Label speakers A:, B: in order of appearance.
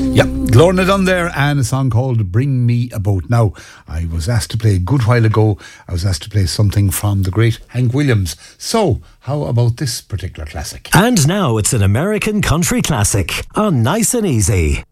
A: Yeah, Lorna Dunn there, and a song called Bring Me a Boat. Now, I was asked to play a good while ago, I was asked to play something from the great Hank Williams. So, how about this particular classic?
B: And now it's an American country classic on Nice and Easy.